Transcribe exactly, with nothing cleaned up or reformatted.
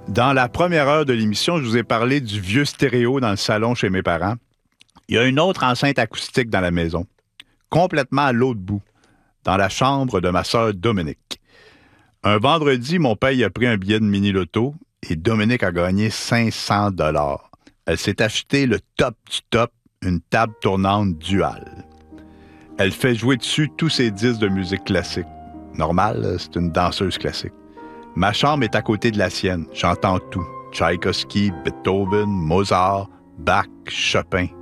Dans la première heure de l'émission, je vous ai parlé du vieux stéréo dans le salon chez mes parents. Il y a une autre enceinte acoustique dans la maison, complètement à l'autre bout, dans la chambre de ma sœur Dominique. Un vendredi, mon père a pris un billet de mini-loto et Dominique a gagné cinq cents dollars. Elle s'est acheté le top du top, une table tournante duale. Elle fait jouer dessus tous ses disques de musique classique. Normal, c'est une danseuse classique. Ma chambre est à côté de la sienne. J'entends tout. Tchaïkovski, Beethoven, Mozart, Bach, Chopin.